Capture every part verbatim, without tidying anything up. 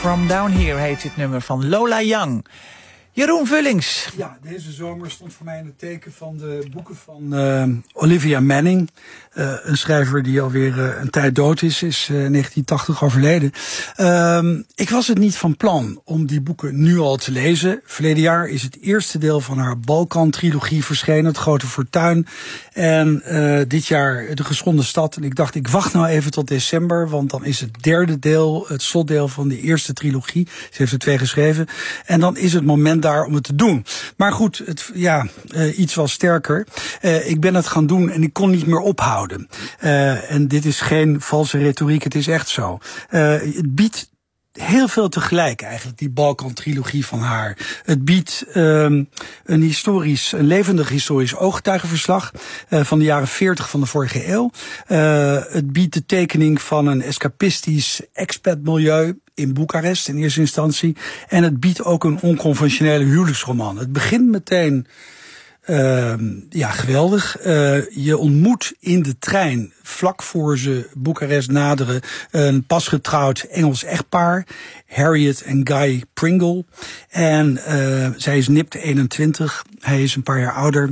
From Down Here heet dit nummer van Lola Young. Jeroen Vullings. Ja, deze zomer stond voor mij in het teken van de boeken van uh, Olivia Manning. Uh, een schrijver die alweer uh, een tijd dood is, is uh, negentien tachtig overleden. Uh, ik was het niet van plan om die boeken nu al te lezen. Verleden jaar is het eerste deel van haar Balkan-trilogie verschenen, Het Grote Fortuin. En uh, dit jaar De Geschonden Stad. En ik dacht, ik wacht nou even tot december, want dan is het derde deel, het slotdeel van de eerste trilogie. Ze heeft er twee geschreven. En dan is het moment daar om het te doen. Maar goed, het, ja, uh, iets was sterker. Uh, ik ben het gaan doen en ik kon niet meer ophouden. Uh, en dit is geen valse retoriek, het is echt zo. Uh, het biedt heel veel tegelijk eigenlijk, die Balkan-trilogie van haar. Het biedt um, een historisch, een levendig historisch ooggetuigenverslag uh, van de jaren veertig van de vorige eeuw. Uh, het biedt de tekening van een escapistisch expat-milieu in Boekarest in eerste instantie. En het biedt ook een onconventionele huwelijksroman. Het begint meteen Uh, ja, geweldig. Uh, je ontmoet in de trein, vlak voor ze Boekarest naderen, een pasgetrouwd Engels echtpaar, Harriet en Guy Pringle. En uh, zij is nipt eenentwintig, hij is een paar jaar ouder.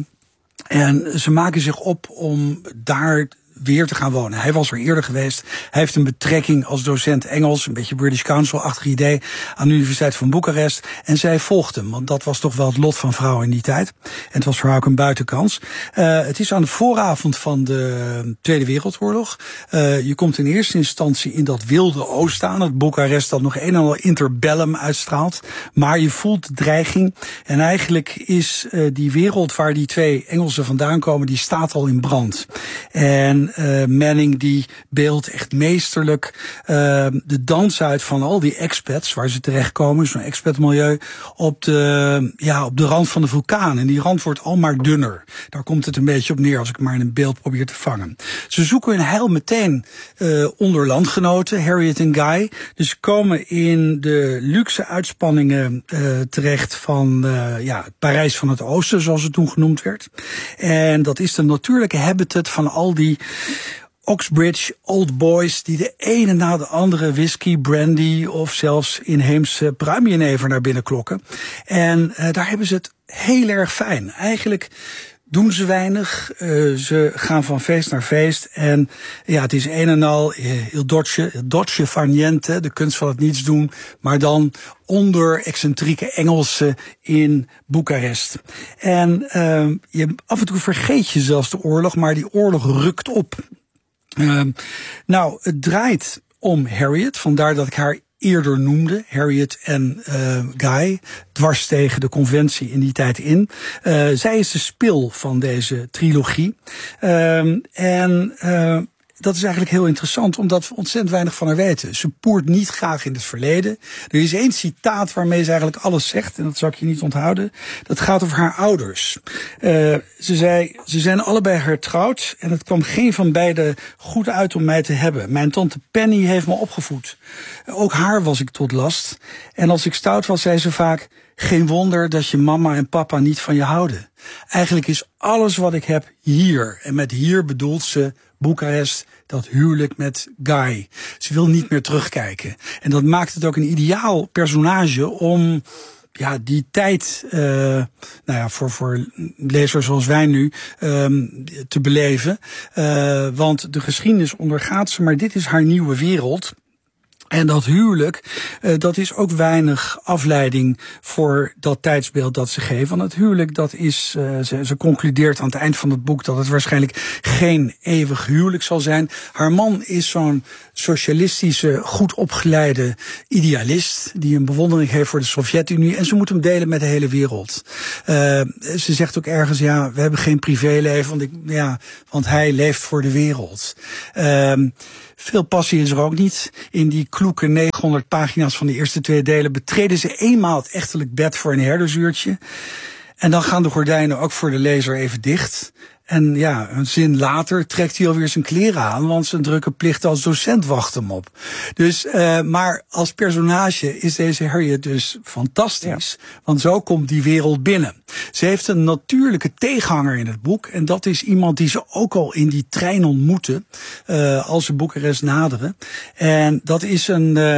En ze maken zich op om daar weer te gaan wonen. Hij was er eerder geweest. Hij heeft een betrekking als docent Engels, een beetje British Council-achtig idee, aan de Universiteit van Boekarest. En zij volgt hem, want dat was toch wel het lot van vrouwen in die tijd. En het was voor haar ook een buitenkans. Uh, het is aan de vooravond van de Tweede Wereldoorlog. Uh, je komt in eerste instantie in dat wilde oosten aan, het Boekarest dat nog een en ander interbellum uitstraalt. Maar je voelt de dreiging. En eigenlijk is uh, die wereld waar die twee Engelsen vandaan komen, die staat al in brand. En Uh, Manning die beeldt echt meesterlijk uh, de dans uit van al die expats waar ze terechtkomen, zo'n expatmilieu, op de, ja, op de rand van de vulkaan. En die rand wordt al maar dunner. Daar komt het een beetje op neer als ik maar in een beeld probeer te vangen. Ze zoeken hun heil meteen uh, onder landgenoten, Harriet en Guy. Dus ze komen in de luxe uitspanningen uh, terecht van uh, ja, het Parijs van het Oosten, zoals het toen genoemd werd. En dat is de natuurlijke habitat van al die Oxbridge Old Boys die de ene na de andere whisky, brandy of zelfs inheemse pruimjenever naar binnen klokken. En uh, daar hebben ze het heel erg fijn. Eigenlijk doen ze weinig. Uh, ze gaan van feest naar feest. En ja, het is een en al il dolce, il dolce far niente, de kunst van het niets doen, maar dan onder excentrieke Engelsen in Boekarest. En uh, je, af en toe vergeet je zelfs de oorlog, maar die oorlog rukt op. Uh, nou, het draait om Harriet, vandaar dat ik haar eerder noemde, Harriet en uh, Guy, dwars tegen de conventie in die tijd in. Uh, zij is de spil van deze trilogie. Uh, en uh, dat is eigenlijk heel interessant, omdat we ontzettend weinig van haar weten. Ze poert niet graag in het verleden. Er is één citaat waarmee ze eigenlijk alles zegt, en dat zal ik je niet onthouden. Dat gaat over haar ouders. Uh, ze zei, ze zijn allebei hertrouwd en het kwam geen van beiden goed uit om mij te hebben. Mijn tante Penny heeft me opgevoed. Ook haar was ik tot last. En als ik stout was, zei ze vaak, geen wonder dat je mama en papa niet van je houden. Eigenlijk is alles wat ik heb hier. En met hier bedoelt ze Boekarest, dat huwelijk met Guy. Ze wil niet meer terugkijken. En dat maakt het ook een ideaal personage om ja, die tijd, uh, nou ja, voor, voor lezers zoals wij nu, um, te beleven. Uh, want de geschiedenis ondergaat ze, maar dit is haar nieuwe wereld. En dat huwelijk, uh, dat is ook weinig afleiding voor dat tijdsbeeld dat ze geven. Want het huwelijk, dat is, uh, ze, ze concludeert aan het eind van het boek dat het waarschijnlijk geen eeuwig huwelijk zal zijn. Haar man is zo'n socialistische, goed opgeleide idealist die een bewondering heeft voor de Sovjet-Unie. En ze moet hem delen met de hele wereld. Uh, ze zegt ook ergens, ja, we hebben geen privéleven, want, ik, ja, want hij leeft voor de wereld. Uh, Veel passie is er ook niet. In die kloeke negenhonderd pagina's van de eerste twee delen betreden ze eenmaal het echtelijk bed voor een herdersuurtje. En dan gaan de gordijnen ook voor de lezer even dicht. En ja, een zin later trekt hij alweer zijn kleren aan, want zijn drukke plicht als docent wacht hem op. Dus, uh, maar als personage is deze Harriet dus fantastisch, ja. Want zo komt die wereld binnen. Ze heeft een natuurlijke tegenhanger in het boek, en dat is iemand die ze ook al in die trein ontmoeten, uh, als ze Boekarest naderen. En dat is een, uh,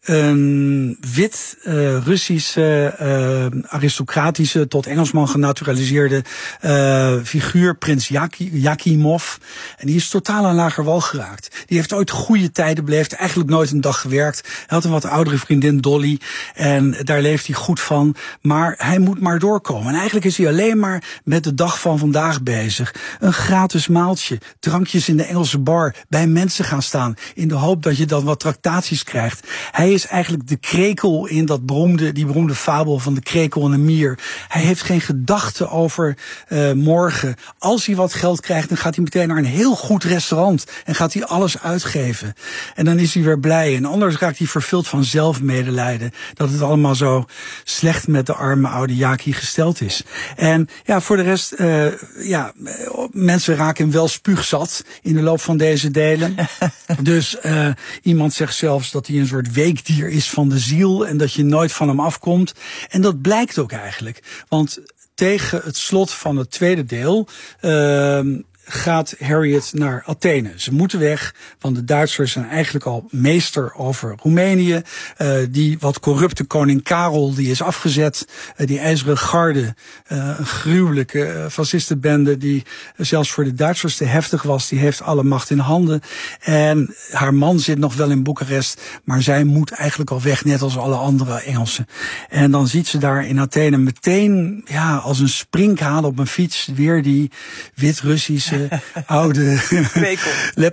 een wit uh, Russische, uh, aristocratische, tot Engelsman genaturaliseerde uh, figuur, prins Yakimov. En die is totaal aan lager wal geraakt. Die heeft ooit goede tijden beleefd, eigenlijk nooit een dag gewerkt. Hij had een wat oudere vriendin, Dolly, en daar leeft hij goed van. Maar hij moet maar doorkomen. En eigenlijk is hij alleen maar met de dag van vandaag bezig. Een gratis maaltje, drankjes in de Engelse bar, bij mensen gaan staan, in de hoop dat je dan wat tractaties krijgt. Hij is eigenlijk de krekel in dat beroemde, die beroemde fabel van de krekel en de mier. Hij heeft geen gedachte over uh, morgen. Als hij wat geld krijgt, dan gaat hij meteen naar een heel goed restaurant en gaat hij alles uitgeven. En dan is hij weer blij. En anders raakt hij vervuld van zelfmedelijden, dat het allemaal zo slecht met de arme oude Jaki gesteld is. En ja, voor de rest, uh, ja, mensen raken hem wel spuugzat in de loop van deze delen. Dus uh, iemand zegt zelfs dat hij een soort weekdier is van de ziel en dat je nooit van hem afkomt. En dat blijkt ook eigenlijk. Want tegen het slot van het tweede deel uh, gaat Harriet naar Athene. Ze moeten weg, want de Duitsers zijn eigenlijk al meester over Roemenië. Uh, die wat corrupte koning Karel, die is afgezet. Uh, die IJzeren Garde, uh, een gruwelijke uh, fascistenbende die uh, zelfs voor de Duitsers te heftig was, die heeft alle macht in handen. En haar man zit nog wel in Boekarest, maar zij moet eigenlijk al weg, net als alle andere Engelsen. En dan ziet ze daar in Athene meteen, ja, als een sprinkhaan op een fiets, weer die Wit-Russische oude